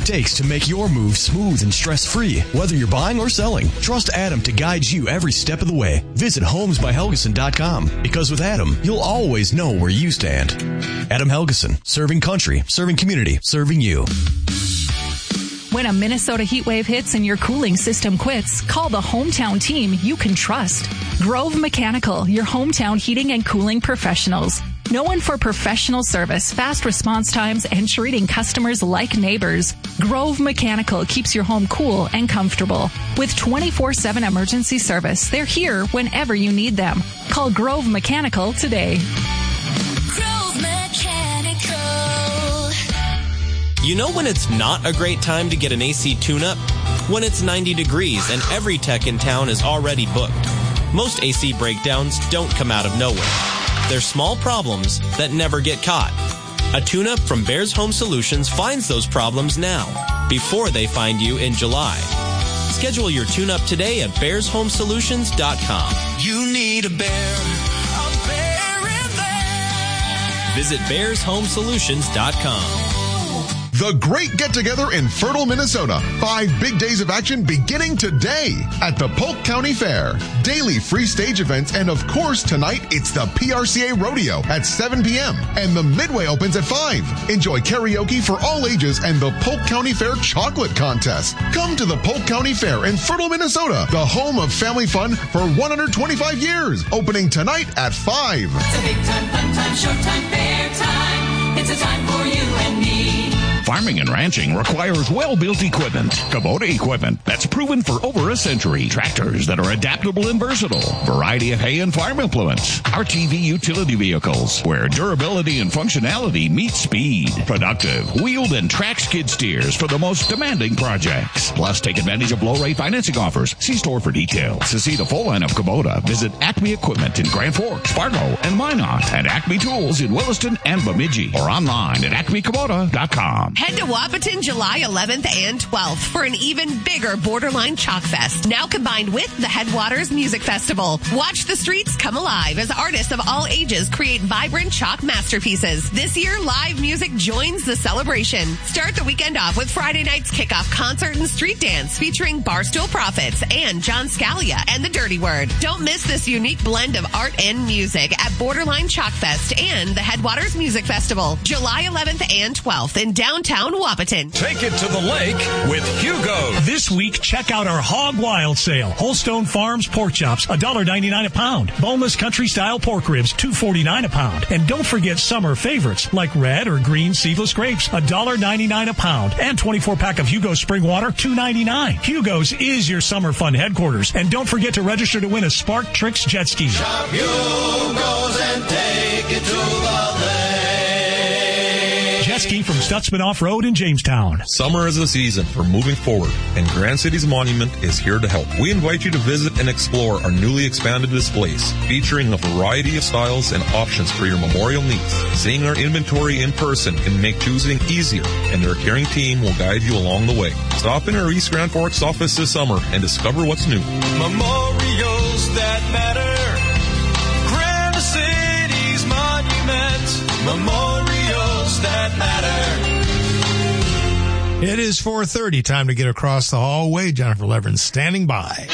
it takes to make your move smooth and stress-free, whether you're buying or selling. Trust Adam to guide you every step of the way. Visit homesbyhelgeson.com, because with Adam, you'll always know where you stand. Adam Helgeson, serving country, serving community, serving you. When a Minnesota heat wave hits and your cooling system quits, call the hometown team you can trust. Grove Mechanical, your hometown heating and cooling professionals. Known for professional service, fast response times, and treating customers like neighbors, Grove Mechanical keeps your home cool and comfortable. With 24/7 emergency service, they're here whenever you need them. Call Grove Mechanical today. Grove Mechanical. You know when it's not a great time to get an AC tune-up? When it's 90 degrees and every tech in town is already booked. Most AC breakdowns don't come out of nowhere. They're small problems that never get caught. A tune-up from Bears Home Solutions finds those problems now, before they find you in July. Schedule your tune-up today at bearshomesolutions.com. You need a bear in there. Visit bearshomesolutions.com. The Great Get-Together in Fertile, Minnesota. 5 big days of action beginning today at the Polk County Fair. Daily free stage events, and of course tonight it's the PRCA Rodeo at 7 p.m. and the Midway opens at 5. Enjoy karaoke for all ages and the Polk County Fair Chocolate Contest. Come to the Polk County Fair in Fertile, Minnesota, the home of family fun for 125 years. Opening tonight at 5. It's a big time, fun time, showtime, fair time. It's a time for you and me. Farming and ranching requires well-built equipment. Kubota equipment that's proven for over a century. Tractors that are adaptable and versatile. Variety of hay and farm implements. RTV utility vehicles where durability and functionality meet speed. Productive, wheeled and track skid steers for the most demanding projects. Plus, take advantage of low-rate financing offers. See store for details. To see the full line of Kubota, visit Acme Equipment in Grand Forks, Fargo, and Minot. And Acme Tools in Williston and Bemidji. Or online at acmekubota.com. Head to Wahpeton July 11th and 12th for an even bigger Borderline Chalk Fest, now combined with the Headwaters Music Festival. Watch the streets come alive as artists of all ages create vibrant chalk masterpieces. This year, live music joins the celebration. Start the weekend off with Friday night's kickoff concert and street dance featuring Barstool Prophets and John Scalia and the Dirty Word. Don't miss this unique blend of art and music at Borderline Chalk Fest and the Headwaters Music Festival, July 11th and 12th in downtown Wahpeton. Take it to the lake with Hugo. This week, check out our Hog Wild sale. Holstone Farms pork chops, $1.99 a pound. Boneless country style pork ribs, $2.49 a pound. And don't forget summer favorites like red or green seedless grapes, $1.99 a pound. And 24-pack of Hugo's spring water, $2.99. Hugo's is your summer fun headquarters. And don't forget to register to win a Spark Tricks jet ski. Shop Hugo's and take it to the lake. Jet ski from Stutzman Off-Road in Jamestown. Summer is the season for moving forward, and Grand Cities Monument is here to help. We invite you to visit and explore our newly expanded displays, featuring a variety of styles and options for your memorial needs. Seeing our inventory in person can make choosing easier, and their caring team will guide you along the way. Stop in our East Grand Forks office this summer and discover what's new. Memorials that matter. Grand Cities Monument. Memorials that matter. It is 4:30. Time to get across the hallway. Jennifer Leverenz standing by.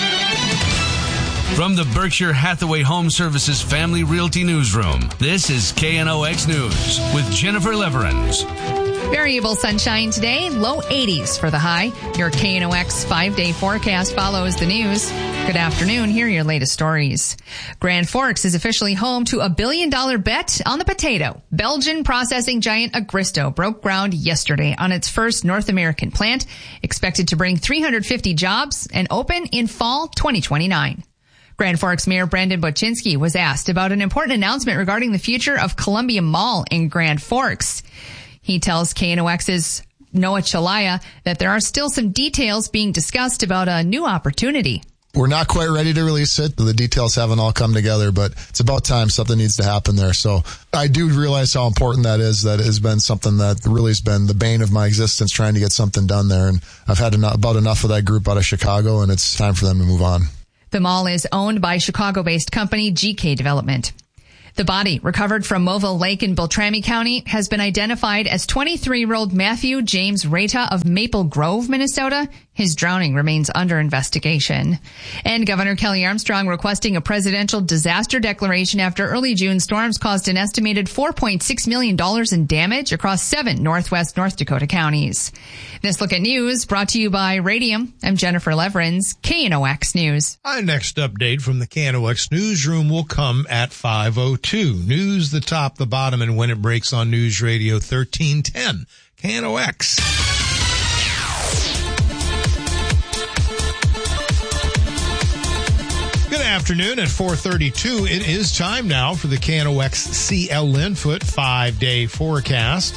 From the Berkshire Hathaway Home Services Family Realty Newsroom, this is KNOX News with Jennifer Leverenz. Variable sunshine today, low 80s for the high. Your KNOX 5-day forecast follows the news. Good afternoon. Here are your latest stories. Grand Forks is officially home to a $1 billion bet on the potato. Belgian processing giant Agristo broke ground yesterday on its first North American plant, expected to bring 350 jobs and open in fall 2029. Grand Forks Mayor Brandon Boczynski was asked about an important announcement regarding the future of Columbia Mall in Grand Forks. He tells KNOX's Noah Chalaya that there are still some details being discussed about a new opportunity. We're not quite ready to release it. The details haven't all come together, but it's about time something needs to happen there. So I do realize how important that is. That has been something that really has been the bane of my existence, trying to get something done there. And I've had about enough of that group out of Chicago, and it's time for them to move on. The mall is owned by Chicago-based company GK Development. The body, recovered from Moville Lake in Beltrami County, has been identified as 23-year-old Matthew James Rata of Maple Grove, Minnesota. His drowning remains under investigation. And Governor Kelly Armstrong requesting a presidential disaster declaration after early June storms caused an estimated $4.6 million in damage across 7 northwest North Dakota counties. This Look at News brought to you by Radium. I'm Jennifer Leverins, KNOX News. Our next update from the KNOX newsroom will come at 5:02. News, the top, the bottom, and when it breaks on News Radio 1310. KNOX. Good afternoon at 4:32. It is time now for the KNOX CL Linfoot 5-day forecast.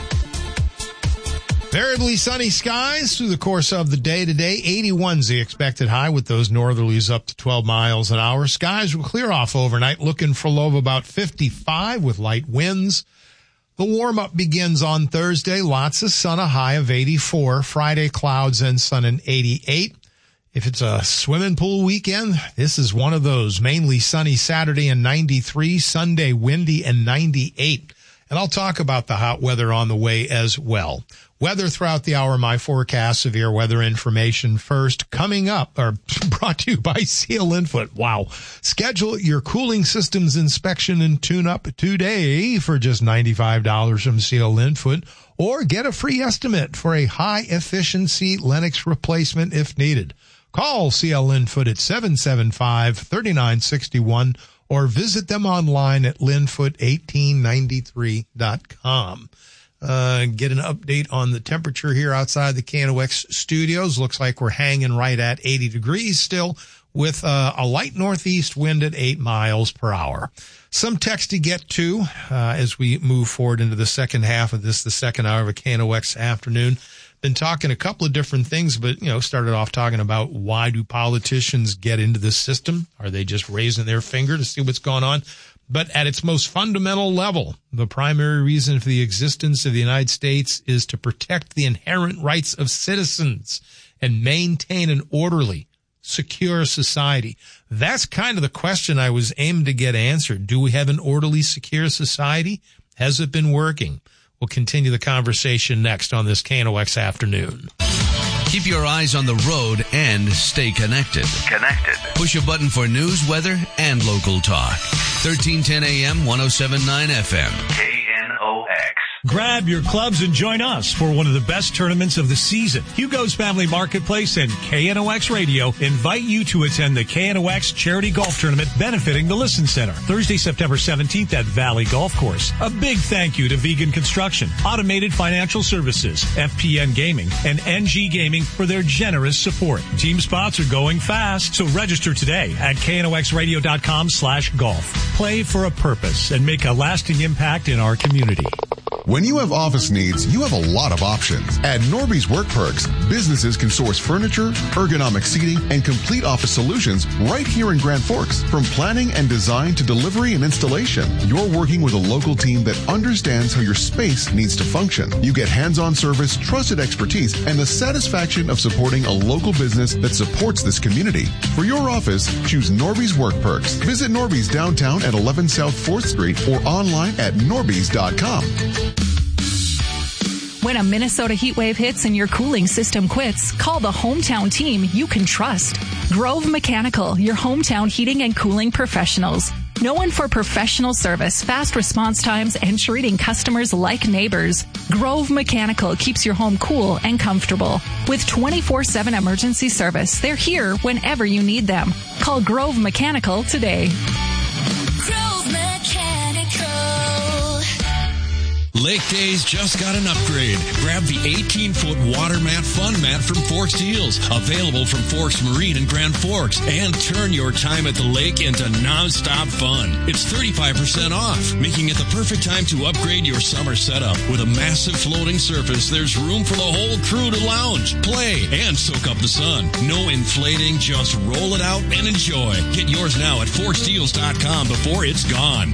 Variably sunny skies through the course of the day today. 81's the expected high with those northerlies up to 12 miles an hour. Skies will clear off overnight, looking for a low of about 55 with light winds. The warm-up begins on Thursday. Lots of sun, a high of 84. Friday, clouds and sun and 88. If it's a swimming pool weekend, this is one of those. Mainly sunny Saturday and 93. Sunday, windy and 98. And I'll talk about the hot weather on the way as well. Weather throughout the hour, my forecast, severe weather information first. Coming up, or brought to you by CL Linfoot. Wow. Schedule your cooling systems inspection and tune-up today for just $95 from CL Linfoot. Or get a free estimate for a high-efficiency Lennox replacement if needed. Call CL Linfoot at 775-3961 or visit them online at linfoot1893.com. Get an update on the temperature here outside the KNOX studios. Looks like we're hanging right at 80 degrees still with a light northeast wind at 8 miles per hour. Some text to get to as we move forward into the second half of this, the second hour of a KNOX afternoon. Been talking a couple of different things, but, started off talking about why do politicians get into this system? Are they just raising their finger to see what's going on? But at its most fundamental level, the primary reason for the existence of the United States is to protect the inherent rights of citizens and maintain an orderly, secure society. That's kind of the question I was aimed to get answered. Do we have an orderly, secure society? Has it been working? We'll continue the conversation next on this KNOX afternoon. Keep your eyes on the road and stay connected. Push a button for news, weather, and local talk. 1310 AM, 107.9 FM. KNOX. Grab your clubs and join us for one of the best tournaments of the season. Hugo's Family Marketplace and KNOX Radio invite you to attend the KNOX Charity Golf Tournament benefiting the Listen Center, Thursday, September 17th at Valley Golf Course. A big thank you to Vegan Construction, Automated Financial Services, FPN Gaming, and NG Gaming for their generous support. Team spots are going fast, so register today at knoxradio.com/golf. Play for a purpose and make a lasting impact in our community. When you have office needs, you have a lot of options. At Norby's Work Perks, businesses can source furniture, ergonomic seating, and complete office solutions right here in Grand Forks. From planning and design to delivery and installation, you're working with a local team that understands how your space needs to function. You get hands-on service, trusted expertise, and the satisfaction of supporting a local business that supports this community. For your office, choose Norby's Work Perks. Visit Norby's downtown at 11 South 4th Street or online at norbys.com. When a Minnesota heat wave hits and your cooling system quits, call the hometown team you can trust. Grove Mechanical, your hometown heating and cooling professionals. Known for professional service, fast response times, and treating customers like neighbors, Grove Mechanical keeps your home cool and comfortable. With 24/7 emergency service, they're here whenever you need them. Call Grove Mechanical today. Grove Mechanical. Lake Days just got an upgrade. Grab the 18-foot water mat fun mat from Forks Deals, available from Forks Marine in Grand Forks, and turn your time at the lake into non-stop fun. It's 35% off, making it the perfect time to upgrade your summer setup. With a massive floating surface, there's room for the whole crew to lounge, play, and soak up the sun. No inflating, just roll it out and enjoy. Get yours now at forksdeals.com before it's gone.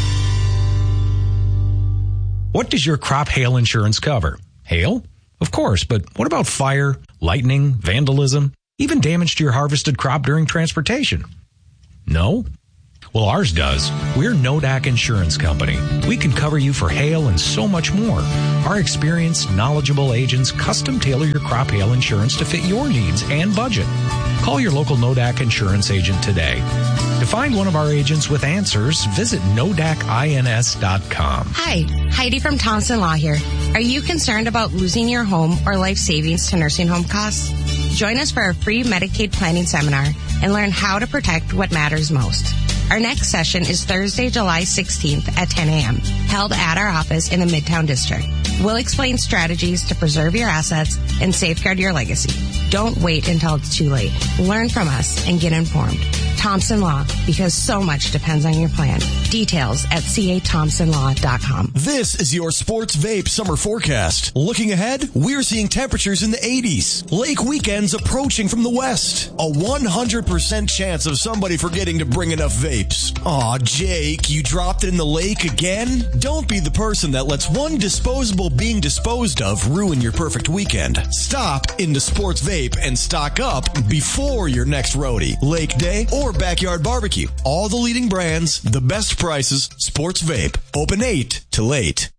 What does your crop hail insurance cover? Hail? Of course, but what about fire, lightning, vandalism, even damage to your harvested crop during transportation? No? Well, ours does. We're Nodak Insurance Company. We can cover you for hail and so much more. Our experienced, knowledgeable agents custom tailor your crop hail insurance to fit your needs and budget. Call your local Nodak Insurance agent today. To find one of our agents with answers, visit NodakINS.com. Hi, Heidi from Thompson Law here. Are you concerned about losing your home or life savings to nursing home costs? Join us for a free Medicaid planning seminar and learn how to protect what matters most. Our next session is Thursday, July 16th at 10 a.m., held at our office in the Midtown District. We'll explain strategies to preserve your assets and safeguard your legacy. Don't wait until it's too late. Learn from us and get informed. Thompson Law, because so much depends on your plan. Details at cathompsonlaw.com. This is your Sports Vape summer forecast. Looking ahead, we're seeing temperatures in the 80s. Lake weekends approaching from the west. A 100% chance of somebody forgetting to bring enough vapes. Aw, Jake, you dropped it in the lake again? Don't be the person that lets one disposable being disposed of ruin your perfect weekend. Stop into Sports Vape and stock up before your next roadie, lake day, or backyard barbecue. All the leading brands, the best prices, Sports Vape. Open 8 till 8.